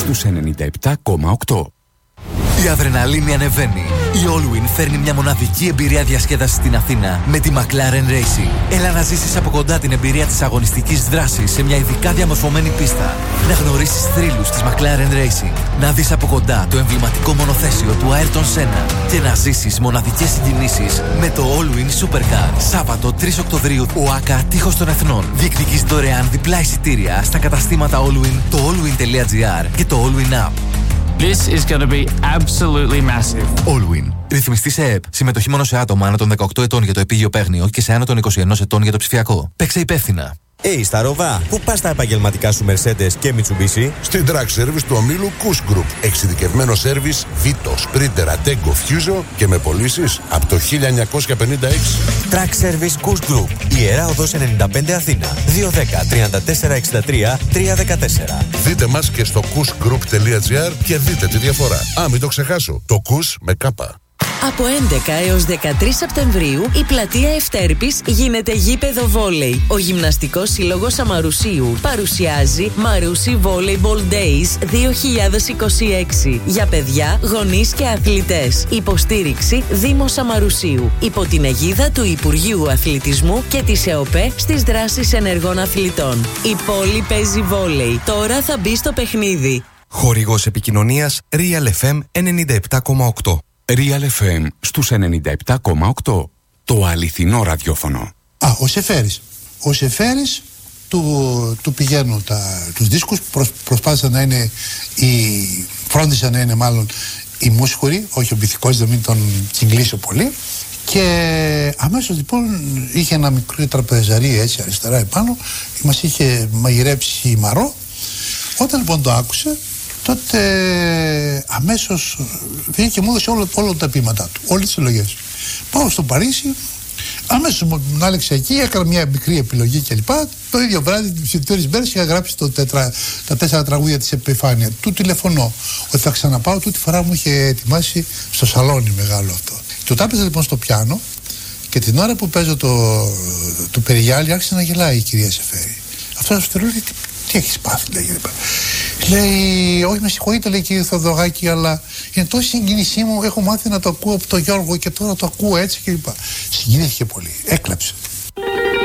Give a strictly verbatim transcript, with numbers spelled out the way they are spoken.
στους ενενήντα επτά κόμμα οκτώ. Η αδρεναλίνη ανεβαίνει. Η Allwyn φέρνει μια μοναδική εμπειρία διασκέδασης στην Αθήνα με τη McLaren Racing. Έλα να ζήσεις από κοντά την εμπειρία της αγωνιστικής δράσης σε μια ειδικά διαμορφωμένη πίστα. Να γνωρίσεις θρύλους της McLaren Racing. Να δεις από κοντά το εμβληματικό μονοθέσιο του Ayrton Senna. Και να ζήσεις μοναδικές συγκινήσεις με το Allwyn Supercar. Σάββατο τρεις Οκτωβρίου, ΟΑΚΑ Τείχος των Εθνών. Διεκδικείς δωρεάν διπλά εισιτήρια στα καταστήματα Allwyn, το allwyn.gr και το Allwyn App. This is going to be absolutely massive. Allwyn. Ρυθμιστή σε ΕΕΠ. Συμμετοχή μόνο σε άτομα άνω των δεκαοκτώ ετών για το επίγειο παίγνιο και σε άνω των είκοσι ένα ετών για το ψηφιακό. Παίξε υπεύθυνα. Hey, στα Ροβά, πού πας τα επαγγελματικά σου Mercedes και Mitsubishi? Στην Track Service του ομίλου Kush Group. Εξειδικευμένο σέρβις Vito, Sprinter, Ateco, Fuso και με πωλήσεις από το χίλια εννιακόσια πενήντα έξι. Track Service Kush Group. Ιερά Οδός ενενήντα πέντε Αθήνα. δύο ένα μηδέν, τρία τέσσερα έξι τρία, τρία ένα τέσσερα. Δείτε μας και στο kushgroup.gr και δείτε τη διαφορά. Α, μην το ξεχάσω. Το Kush με κάπα. Από έντεκα έως δεκατρείς Σεπτεμβρίου η πλατεία Ευτέρπης γίνεται γήπεδο βόλεϊ. Ο Γυμναστικός Σύλλογος Αμαρουσίου παρουσιάζει Μαρούσι Volleyball Days δύο χιλιάδες είκοσι έξι για παιδιά, γονείς και αθλητές. Υποστήριξη Δήμος Αμαρουσίου. Υπό την αιγίδα του Υπουργείου Αθλητισμού και της ΕΟΠΕ στις δράσεις ενεργών αθλητών. Η πόλη παίζει βόλεϊ. Τώρα θα μπει στο παιχνίδι. Χορηγός επικοινωνίας Real εφ εμ ενενήντα επτά κόμμα οκτώ. Real εφ εμ στους ενενήντα επτά κόμμα οκτώ. Το αληθινό ραδιόφωνο. Α, ο Σεφέρης. Ο Σεφέρης του, του πηγαίνουν τα, τους δίσκους, προσ, προσπάθησαν να είναι η, φρόντισαν να είναι μάλλον οι μουσχουροι, όχι ο μπιθικός, δεν μην τον τσιγκλίσω πολύ. Και αμέσως λοιπόν είχε ένα μικρό τραπεζαρί έτσι αριστερά επάνω, μας είχε μαγειρέψει μαρό. Όταν λοιπόν το άκουσε, τότε αμέσως βγήκε και μου έδωσε όλα, όλα τα ποίηματά του, όλες τις συλλογές. Πάω στο Παρίσι, αμέσως μου άλεξε εκεί, έκανα μια μικρή επιλογή κλπ. Το ίδιο βράδυ, τις τρεις μέρες είχα γράψει το τετρα, τα τέσσερα τραγούδια της Επιφάνεια. Του τηλεφωνώ ότι θα ξαναπάω, τούτη φορά μου είχε ετοιμάσει στο σαλόνι μεγάλο αυτό. Και το έπαιζα λοιπόν στο πιάνο και την ώρα που παίζω το, το Περιγιάλι άρχισε να γελάει η κυρία Σεφέρη. Αυτός αυτό λέει, τι, τι έχεις πάθει, λέει. Λέει, όχι με συγχωρείτε, λέει κύριε Θοδωράκη, αλλά είναι τόση συγκίνησή μου, έχω μάθει να το ακούω από τον Γιώργο και τώρα το ακούω έτσι κλπ. Συγκινήθηκε πολύ, έκλαψε.